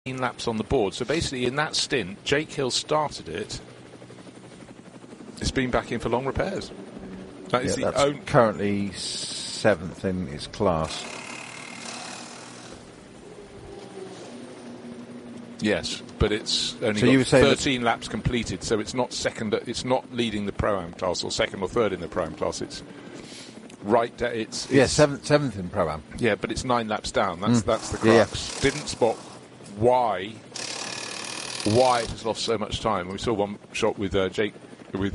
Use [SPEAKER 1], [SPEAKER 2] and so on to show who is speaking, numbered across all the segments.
[SPEAKER 1] laps on the board. So basically, in that stint, Jake Hill started it. It's been back in for long repairs. That is
[SPEAKER 2] currently 7th in its class.
[SPEAKER 1] Yes, but it's only got 13 laps completed, so it's not second. It's not leading the Pro-Am class or second or third in the Pro-Am class. It's right. It's
[SPEAKER 2] seventh in Pro-Am.
[SPEAKER 1] Yeah, but it's 9 laps down. That's the crux. Yeah. Didn't spot why it has lost so much time. We saw one shot with Jake with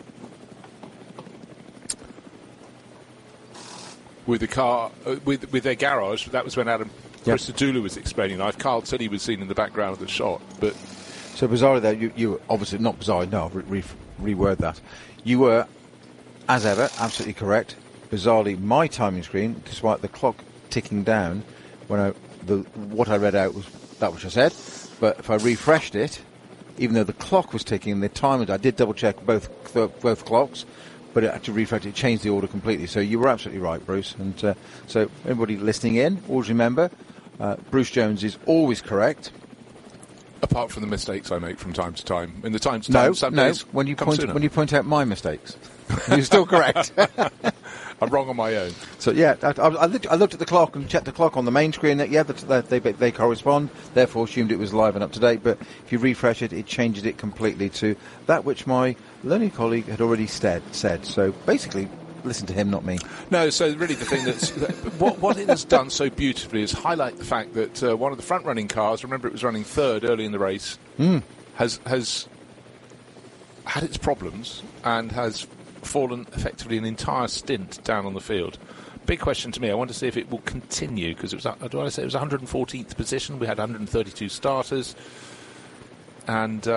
[SPEAKER 1] the car with their garage. That was when Christodoulou was explaining life. Carl Tilley was seen in the background of the shot. But
[SPEAKER 2] so bizarrely, though, you obviously not bizarre. No, reword that. You were, as ever, absolutely correct. Bizarrely, my timing screen, despite the clock ticking down, what I read out was that which I said. But if I refreshed it, even though the clock was ticking, the timer, I did double check both clocks. But it actually refreshed, it changed the order completely. So you were absolutely right, Bruce. And so everybody listening in, always remember, Bruce Jones is always correct.
[SPEAKER 1] Apart from the mistakes I make from time to time. In the time to time, some days
[SPEAKER 2] when you point out my mistakes, you're still correct.
[SPEAKER 1] I'm wrong on my own.
[SPEAKER 2] So yeah, I looked at the clock and checked the clock on the main screen. They correspond. Therefore, assumed it was live and up to date. But if you refresh it, it changes it completely to that which my learning colleague had already said. So basically, listen to him, not me.
[SPEAKER 1] No. So really, the thing what it has done so beautifully is highlight the fact that one of the front-running cars, remember it was running third early in the race, has had its problems and has fallen effectively an entire stint down on the field. Big question to me. I want to see if it will continue, because it was 114th position. We had 132 starters, and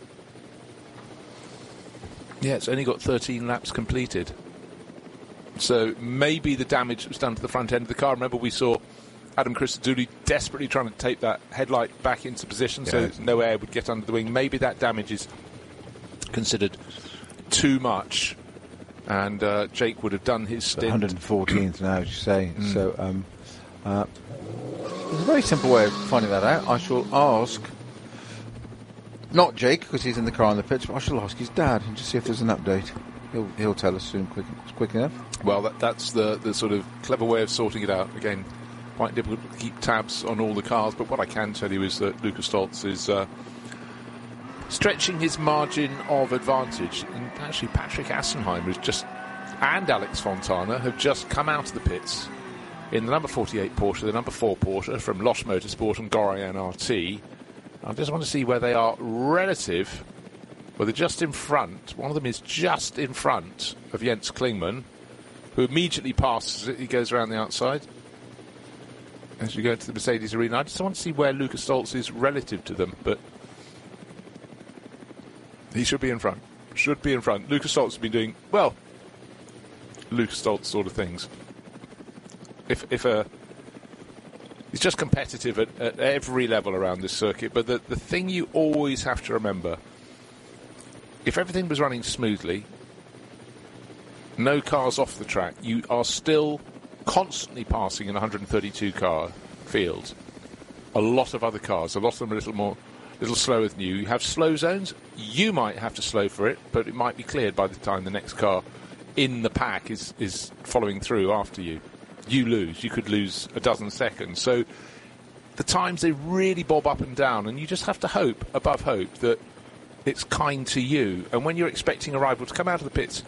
[SPEAKER 1] it's only got 13 laps completed. So maybe the damage was done to the front end of the car. Remember, we saw Adam Christodoulou desperately trying to tape that headlight back into position so no air would get under the wing. Maybe that damage is considered too much. And Jake would have done his stint.
[SPEAKER 2] 114th now, as you say. So there's a very simple way of finding that out. I shall ask, not Jake, because he's in the car in the pits, but I shall ask his dad and just see if there's an update. He'll tell us soon, quick enough.
[SPEAKER 1] Well, that's the sort of clever way of sorting it out. Again, quite difficult to keep tabs on all the cars, but what I can tell you is that Lukas Stoltz is stretching his margin of advantage. And actually, Patrick Assenheim and Alex Fontana have just come out of the pits in the number 48 Porsche, the number 4 Porsche from Losch Motorsport and Gorian RT. I just want to see where they are relative. Well, they're just in front. One of them is just in front of Jens Klingmann, who immediately passes it. He goes around the outside as you go into the Mercedes arena. I just want to see where Lukas Stoltz is relative to them, but he should be in front. Lukas Stoltz has been doing, well, Lukas Stoltz sort of things. If he's just competitive at every level around this circuit, but the thing you always have to remember, if everything was running smoothly, no cars off the track, you are still constantly passing in a 132 car field a lot of other cars. A lot of them are a little slower than you. You have slow zones. You might have to slow for it, but it might be cleared by the time the next car in the pack is following through after you. You lose. You could lose a dozen seconds. So the times, they really bob up and down, and you just have to hope, above hope, that it's kind to you. And when you're expecting a rival to come out of the pits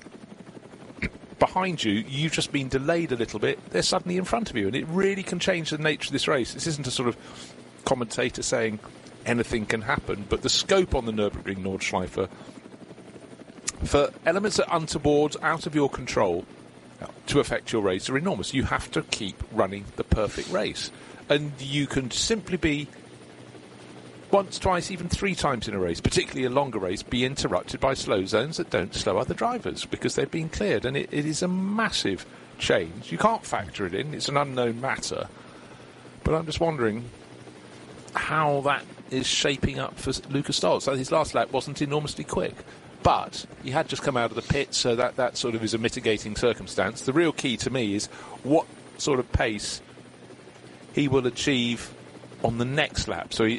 [SPEAKER 1] behind you, you've just been delayed a little bit, they're suddenly in front of you, and it really can change the nature of this race. This isn't a sort of commentator saying anything can happen, but the scope on the Nürburgring Nordschleife for elements that are untoward, out of your control, to affect your race are enormous. You have to keep running the perfect race, and you can simply be once, twice, even 3 times in a race, particularly a longer race, be interrupted by slow zones that don't slow other drivers because they've been cleared. And it is a massive change. You can't factor it in. It's an unknown matter. But I'm just wondering how that is shaping up for Lukas Stoltz. So his last lap wasn't enormously quick, but he had just come out of the pit, so that sort of is a mitigating circumstance. The real key to me is what sort of pace he will achieve on the next lap. So